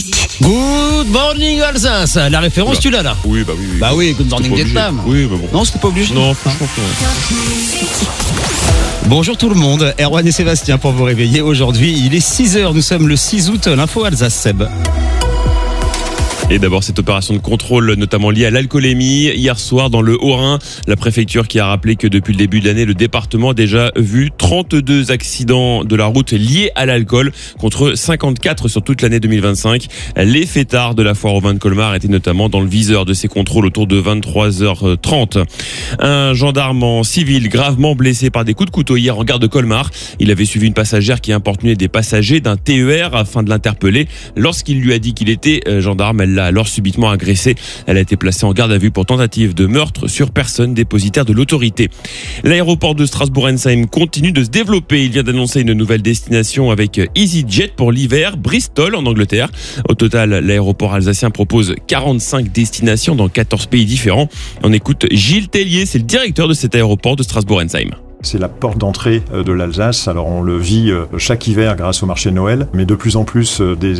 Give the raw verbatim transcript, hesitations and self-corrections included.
Good morning Alsace. La référence, tu l'as là? Oui, bah oui. oui. Bah oui, Good morning C'était pas Vietnam. obligé. Oui, mais bon. Non, c'était pas obligé. Non, franchement. Bonjour tout le monde, Erwan et Sébastien pour vous réveiller. Aujourd'hui, il est six heures, nous sommes le six août, l'info Alsace, Seb. Et d'abord, cette opération de contrôle, notamment liée à l'alcoolémie. Hier soir, dans le Haut-Rhin, la préfecture qui a rappelé que depuis le début de l'année, le département a déjà vu trente-deux accidents de la route liés à l'alcool, contre cinquante-quatre sur toute l'année deux mille vingt-cinq. Les fêtards de la foire au vin de Colmar étaient notamment dans le viseur de ces contrôles autour de vingt-trois heures trente. Un gendarme en civil gravement blessé par des coups de couteau hier en gare de Colmar. Il avait suivi une passagère qui importunait des passagers d'un T E R afin de l'interpeller. Lorsqu'il lui a dit qu'il était gendarme, elle l'a alors subitement agressée. Elle a été placée en garde à vue pour tentative de meurtre sur personne dépositaire de l'autorité. L'aéroport de Strasbourg-Ensheim continue de se développer. Il vient d'annoncer une nouvelle destination avec EasyJet pour l'hiver, Bristol en Angleterre. Au total, l'aéroport alsacien propose quarante-cinq destinations dans quatorze pays différents. On écoute Gilles Tellier, c'est le directeur de cet aéroport de Strasbourg-Ensheim. C'est la porte d'entrée de l'Alsace. Alors on le vit chaque hiver grâce au marché de Noël, mais de plus en plus des